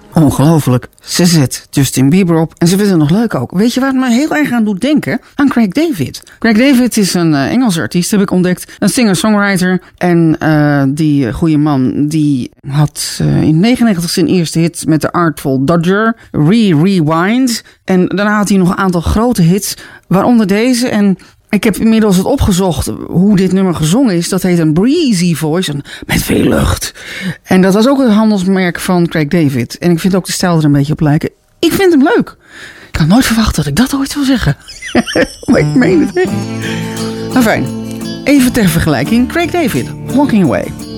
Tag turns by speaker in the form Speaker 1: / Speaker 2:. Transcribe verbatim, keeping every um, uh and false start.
Speaker 1: Ongelooflijk. Ze zet Justin Bieber op en ze vindt het nog leuk ook. Weet je waar het me heel erg aan doet denken? Aan Craig David. Craig David is een uh, Engelse artiest, heb ik ontdekt. Een singer-songwriter. En uh, die uh, goede man, die had uh, in negenennegentig zijn eerste hit met de Artful Dodger. Re-Rewind. En daarna had hij nog een aantal grote hits, waaronder deze. En ik heb inmiddels het opgezocht hoe dit nummer gezongen is. Dat heet een breezy voice, een, met veel lucht. En dat was ook het handelsmerk van Craig David. En ik vind ook de stijl er een beetje op lijken. Ik vind hem leuk. Ik had nooit verwacht dat ik dat ooit zou zeggen. Maar ik meen het echt. Nou fijn, even ter vergelijking. Craig David, Walking Away.